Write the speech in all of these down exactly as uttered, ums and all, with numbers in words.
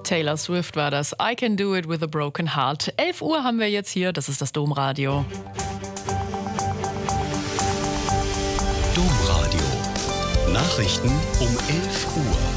Taylor Swift war das. I can do it with a broken heart. elf Uhr haben wir jetzt hier, das ist das Domradio. Domradio. Nachrichten um elf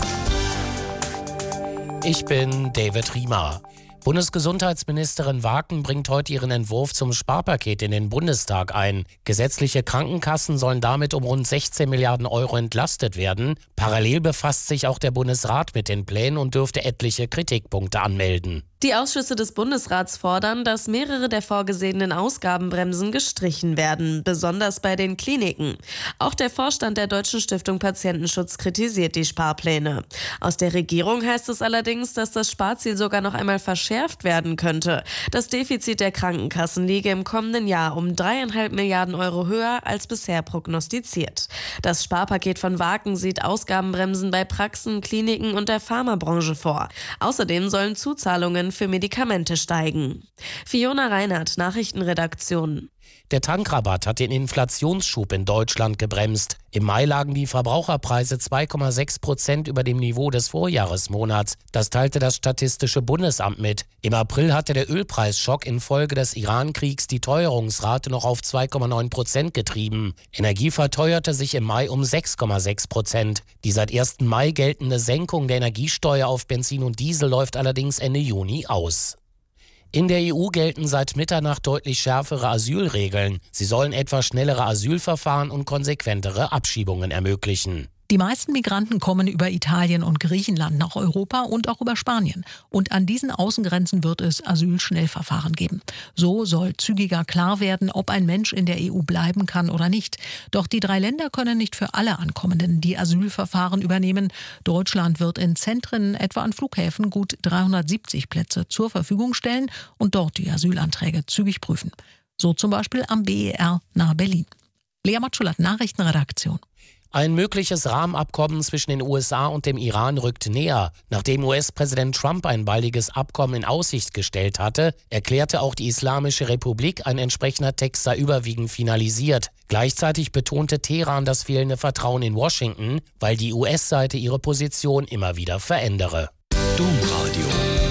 Uhr. Ich bin David Riemer. Bundesgesundheitsministerin Waken bringt heute ihren Entwurf zum Sparpaket in den Bundestag ein. Gesetzliche Krankenkassen sollen damit um rund sechzehn Milliarden Euro entlastet werden. Parallel befasst sich auch der Bundesrat mit den Plänen und dürfte etliche Kritikpunkte anmelden. Die Ausschüsse des Bundesrats fordern, dass mehrere der vorgesehenen Ausgabenbremsen gestrichen werden, besonders bei den Kliniken. Auch der Vorstand der Deutschen Stiftung Patientenschutz kritisiert die Sparpläne. Aus der Regierung heißt es allerdings, dass das Sparziel sogar noch einmal verschärft werden könnte. Das Defizit der Krankenkassen liege im kommenden Jahr um dreieinhalb Milliarden Euro höher als bisher prognostiziert. Das Sparpaket von Waken sieht Ausgabenbremsen bei Praxen, Kliniken und der Pharmabranche vor. Außerdem sollen Zuzahlungen für Medikamente steigen. Fiona Reinhardt, Nachrichtenredaktion. Der Tankrabatt hat den Inflationsschub in Deutschland gebremst. Im Mai lagen die Verbraucherpreise zwei Komma sechs Prozent über dem Niveau des Vorjahresmonats. Das teilte das Statistische Bundesamt mit. Im April hatte der Ölpreisschock infolge des Iran-Kriegs die Teuerungsrate noch auf zwei Komma neun Prozent getrieben. Energie verteuerte sich im Mai um sechs Komma sechs Prozent. Die seit ersten Mai geltende Senkung der Energiesteuer auf Benzin und Diesel läuft allerdings Ende Juni aus. In der E U gelten seit Mitternacht deutlich schärfere Asylregeln. Sie sollen etwa schnellere Asylverfahren und konsequentere Abschiebungen ermöglichen. Die meisten Migranten kommen über Italien und Griechenland nach Europa und auch über Spanien. Und an diesen Außengrenzen wird es Asylschnellverfahren geben. So soll zügiger klar werden, ob ein Mensch in der E U bleiben kann oder nicht. Doch die drei Länder können nicht für alle Ankommenden die Asylverfahren übernehmen. Deutschland wird in Zentren, etwa an Flughäfen, gut dreihundertsiebzig Plätze zur Verfügung stellen und dort die Asylanträge zügig prüfen. So zum Beispiel am B E R nahe Berlin. Lea Matschulat, Nachrichtenredaktion. Ein mögliches Rahmenabkommen zwischen den U S A und dem Iran rückt näher. Nachdem U S-Präsident Trump ein baldiges Abkommen in Aussicht gestellt hatte, erklärte auch die Islamische Republik, ein entsprechender Text sei überwiegend finalisiert. Gleichzeitig betonte Teheran das fehlende Vertrauen in Washington, weil die U S-Seite ihre Position immer wieder verändere. Domradio.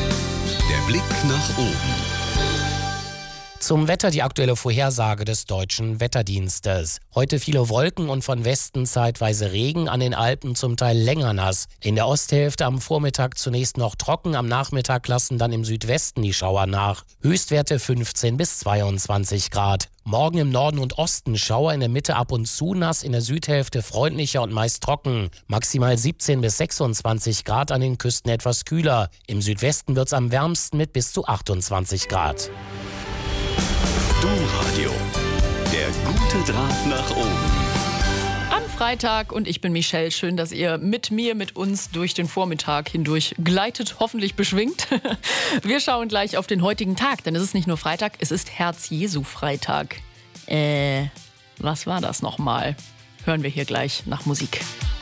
Der Blick nach oben. Zum Wetter die aktuelle Vorhersage des Deutschen Wetterdienstes. Heute viele Wolken und von Westen zeitweise Regen, an den Alpen zum Teil länger nass. In der Osthälfte am Vormittag zunächst noch trocken, am Nachmittag lassen dann im Südwesten die Schauer nach. Höchstwerte fünfzehn bis zweiundzwanzig Grad. Morgen im Norden und Osten Schauer, in der Mitte ab und zu nass, in der Südhälfte freundlicher und meist trocken. Maximal siebzehn bis sechsundzwanzig Grad, an den Küsten etwas kühler. Im Südwesten wird's am wärmsten mit bis zu achtundzwanzig Grad. Domradio. Der gute Draht nach oben. Am Freitag und ich bin Michelle. Schön, dass ihr mit mir, mit uns durch den Vormittag hindurch gleitet, hoffentlich beschwingt. Wir schauen gleich auf den heutigen Tag, denn es ist nicht nur Freitag, es ist Herz-Jesu-Freitag. Äh, was war das nochmal? Hören wir hier gleich nach Musik.